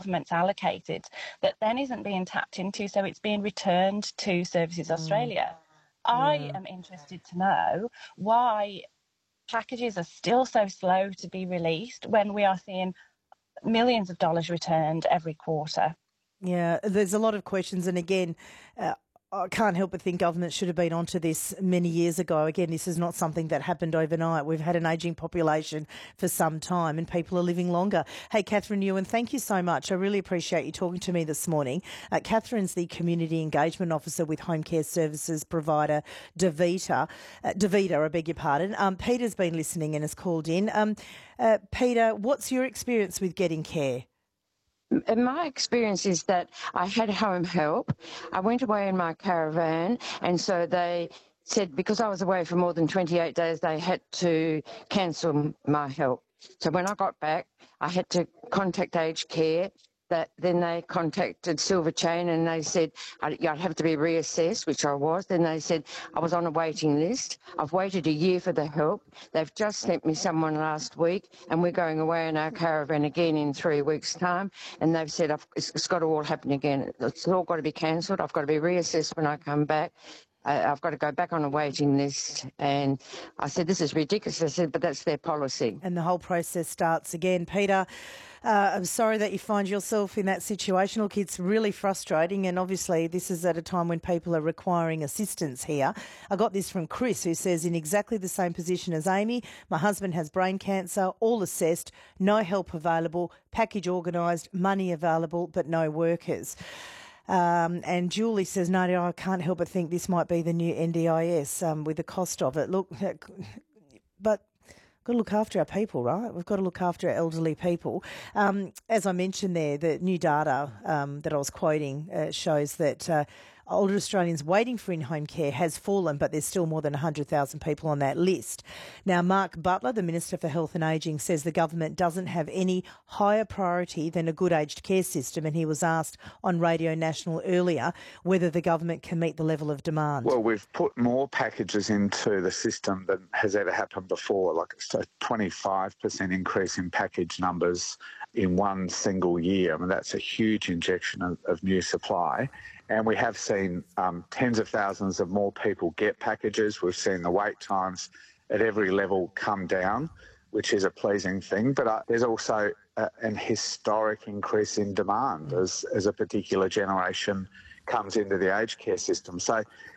government's allocated that then isn't being tapped into, so it's being returned to Services Australia. I am interested to know why packages are still so slow to be released when we are seeing millions of dollars returned every quarter. Yeah, there's a lot of questions, and again, I can't help but think government should have been onto this many years ago. Again, this is not something that happened overnight. We've had an ageing population for some time and people are living longer. Hey, Catherine Ewan, thank you so much. I really appreciate you talking to me this morning. Catherine's the Community Engagement Officer with home care services provider Davita. I beg your pardon. Peter's been listening and has called in. Peter, what's your experience with getting care? My experience is that I had home help. I went away in my caravan, and so they said because I was away for more than 28 days, they had to cancel my help. So when I got back, I had to contact aged care. Then they contacted Silver Chain and they said I'd have to be reassessed, which I was. Then they said I was on a waiting list. I've waited a year for the help. They've just sent me someone last week and we're going away in our caravan again in 3 weeks' time. And they've said it's got to all happen again. It's all got to be cancelled. I've got to be reassessed when I come back. I've got to go back on a waiting list. And I said, this is ridiculous. I said, but that's their policy. And the whole process starts again. Peter, I'm sorry that you find yourself in that situation. Look, it's really frustrating, and obviously this is at a time when people are requiring assistance here. I got this from Chris, who says, in exactly the same position as Amy, my husband has brain cancer, all assessed, no help available, package organised, money available, but no workers. And Julie says, Nadia, I can't help but think this might be the new NDIS with the cost of it. Look, but got to look after our people, right? We've got to look after our elderly people. As I mentioned there, the new data that I was quoting shows that older Australians waiting for in-home care has fallen, but there's still more than 100,000 people on that list. Now, Mark Butler, the Minister for Health and Ageing, says the government doesn't have any higher priority than a good aged care system, and he was asked on Radio National earlier whether the government can meet the level of demand. Well, we've put more packages into the system than has ever happened before, like it's a 25% increase in package numbers in one single year. I mean, that's a huge injection of new supply. And we have seen tens of thousands of more people get packages. We've seen the wait times at every level come down, which is a pleasing thing. But there's also an historic increase in demand as a particular generation comes into the aged care system. So